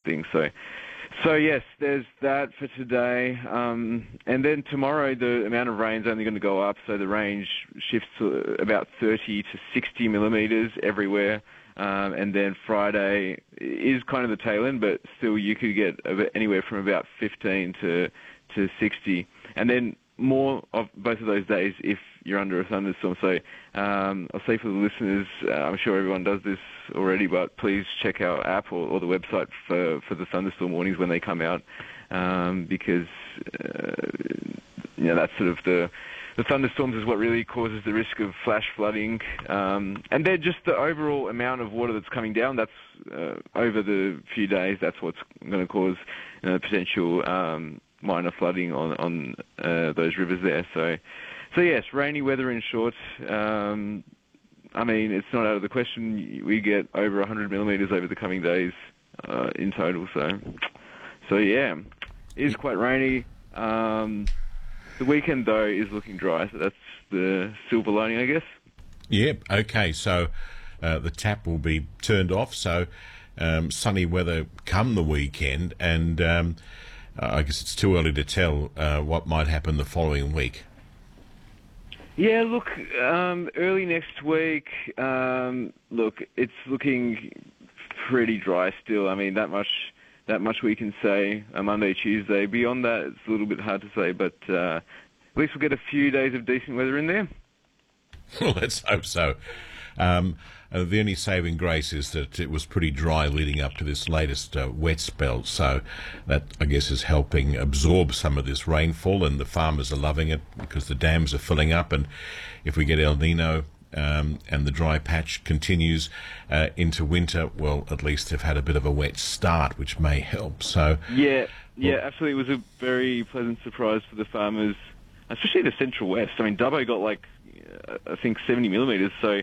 thing. So yes, there's that for today. And then tomorrow, the amount of rain's only going to go up, so the range shifts to about 30 to 60 millimetres everywhere. And then Friday is kind of the tail end, but still you could get anywhere from about 15 to 60. And then more of both of those days if you're under a thunderstorm. So I'll say for the listeners, I'm sure everyone does this already, but please check our app or the website for the thunderstorm warnings when they come out, because that's sort of the thunderstorms is what really causes the risk of flash flooding. And then just the overall amount of water that's coming down, that's over the few days, that's what's going to cause potential minor flooding on those rivers there. So yes, rainy weather in short. I mean, it's not out of the question. We get over 100 millimetres over the coming days in total. So yeah, it is quite rainy. The weekend, though, is looking dry, so that's the silver lining, I guess. Yep, okay, so the tap will be turned off, so sunny weather come the weekend, and I guess it's too early to tell what might happen the following week. Yeah, look, early next week, look, it's looking pretty dry still. I mean, that much we can say Monday, Tuesday. Beyond that, it's a little bit hard to say, but at least we'll get a few days of decent weather in there. Well, let's hope so. The only saving grace is that it was pretty dry leading up to this latest wet spell, so that, I guess, is helping absorb some of this rainfall, and the farmers are loving it because the dams are filling up, and if we get El Nino and the dry patch continues into winter, well, at least they've had a bit of a wet start, which may help. So Yeah, absolutely. It was a very pleasant surprise for the farmers, especially the Central West. I mean, Dubbo got I think 70 millimetres, so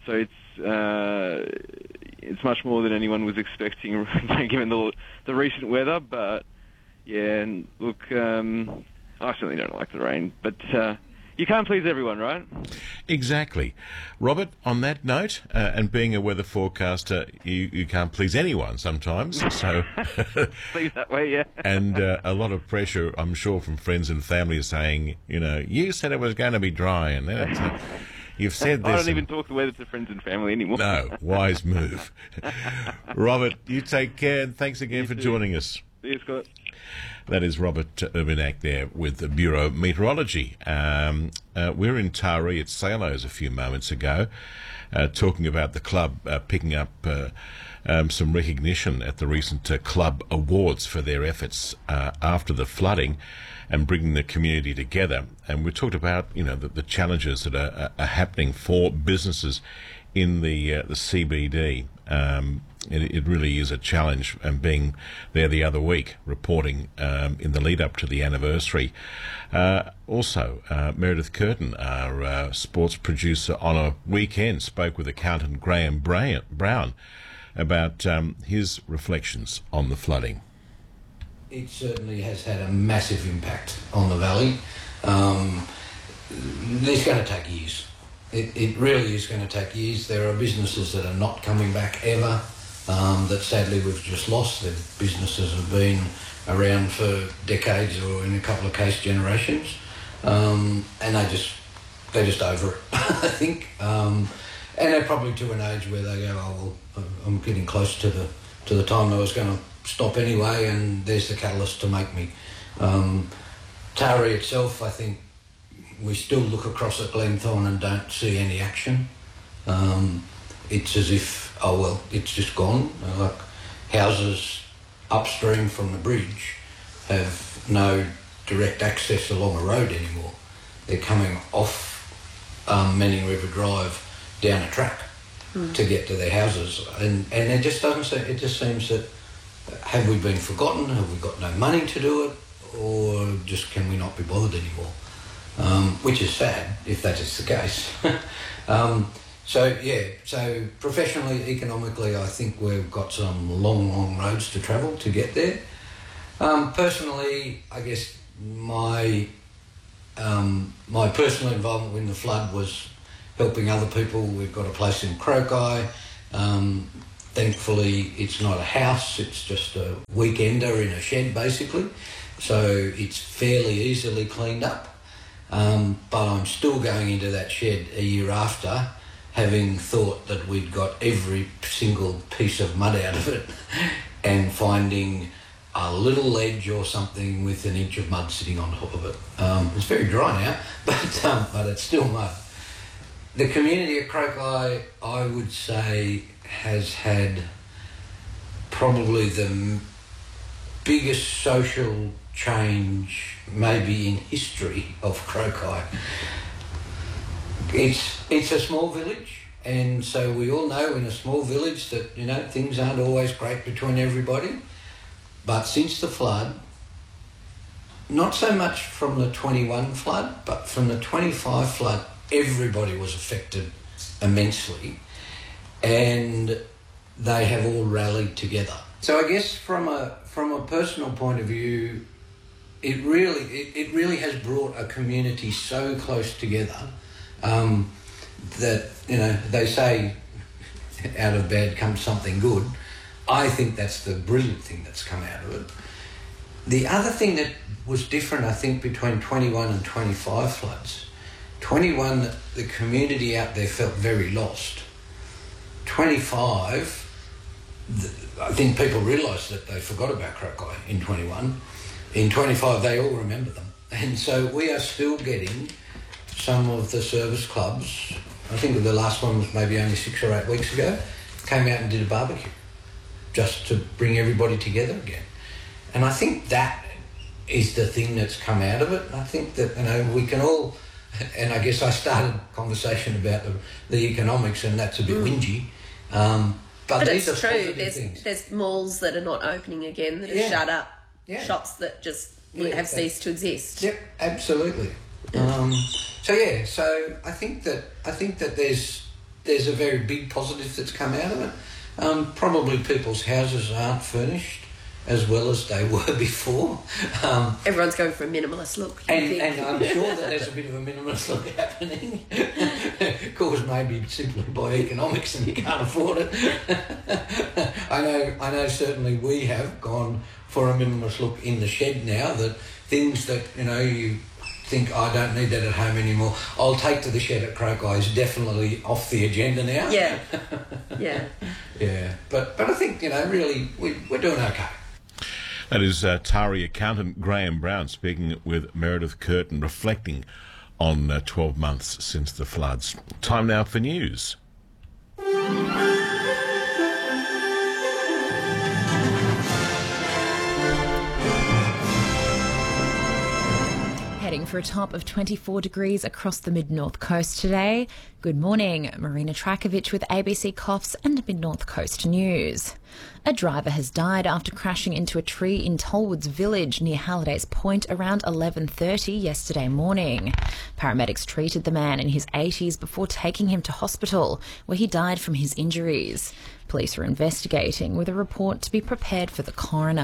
it's much more than anyone was expecting, given the recent weather. But yeah, and look, I certainly don't like the rain, but you can't please everyone, right? Exactly. Robert, on that note, and being a weather forecaster, you can't please anyone sometimes, so... Please that way, yeah. And a lot of pressure, I'm sure, from friends and family saying, you said it was going to be dry, and then you've said this... I don't even talk the weather to friends and family anymore. No, wise move. Robert, you take care, and thanks again for joining us. See you, Scott. That is Robert Urbanak there with the Bureau Meteorology. We're in Taree at Salos a few moments ago, talking about the club picking up some recognition at the recent club awards for their efforts after the flooding and bringing the community together. And we talked about, the challenges that are happening for businesses in the CBD. It really is a challenge, and being there the other week reporting in the lead up to the anniversary. Also, Meredith Curtin, our sports producer on a weekend, spoke with accountant Graham Brown about his reflections on the flooding. It certainly has had a massive impact on the valley. It's going to take years. It really is going to take years. There are businesses that are not coming back ever, that sadly we've just lost. The businesses have been around for decades, or in a couple of case generations, and they're just over it, I think. And they're probably to an age where they go, oh well, I'm getting close to the time I was going to stop anyway, and there's the catalyst to make me. Taree itself, I think, we still look across at Glenthorne and don't see any action. It's as if, oh well, it's just gone. Like houses upstream from the bridge have no direct access along a road anymore. They're coming off Manning River Drive down a track to get to their houses, and it just doesn't seem. It just seems that, have we been forgotten? Have we got no money to do it, or just can we not be bothered anymore? Which is sad if that is the case. So professionally, economically, I think we've got some long roads to travel to get there. Personally, I guess my personal involvement in the flood was helping other people. We've got a place in Croci. Thankfully, it's not a house, it's just a weekender in a shed, basically. So it's fairly easily cleaned up. But I'm still going into that shed a year after, having thought that we'd got every single piece of mud out of it and finding a little ledge or something with an inch of mud sitting on top of it. It's very dry now, but it's still mud. The community at Croki, I would say, has had probably the biggest social change maybe in history of Croki. It's a small village, and so we all know in a small village that, you know, things aren't always great between everybody. But since the flood, not so much from the 21 flood, but from the 25 flood, everybody was affected immensely, and they have all rallied together. So I guess from a personal point of view, it really has brought a community so close together that, you know, they say out of bad comes something good. I think that's the brilliant thing that's come out of it. The other thing that was different, I think, between 21 and 25 floods, 21, the community out there felt very lost. 25, I think people realised that they forgot about Croki in 21. In 25, they all remember them. And so we are still getting some of the service clubs, I think the last one was maybe only 6 or 8 weeks ago, came out and did a barbecue just to bring everybody together again. And I think that is the thing that's come out of it. I think that, you know, we can all, and I guess I started a conversation about the economics, and that's a bit whingy. But these it's are true. things. There's malls that are not opening again, that are shut up, shops that just have ceased to exist. Yep, absolutely. So I think that there's a very big positive that's come out of it. Probably people's houses aren't furnished as well as they were before. Everyone's going for a minimalist look. And I'm sure that there's a bit of a minimalist look happening, caused maybe simply by economics, and you can't afford it. I know certainly we have gone for a minimalist look in the shed now, that things that, you know, you think, I don't need that at home anymore, I'll take to the shed at Croki, is definitely off the agenda now. Yeah. Yeah. But I think, you know, really we're doing okay. That is Tari accountant Graham Brown speaking with Meredith Curtin, reflecting on 12 months since the floods. Time now for news. Heading for a top of 24 degrees across the mid-north coast today. Good morning, Marina Trakovic with ABC Coffs and Mid-North Coast News. A driver has died after crashing into a tree in Tollwoods Village near Halliday's Point around 11:30 yesterday morning. Paramedics treated the man in his 80s before taking him to hospital, where he died from his injuries. Police are investigating, with a report to be prepared for the coroner.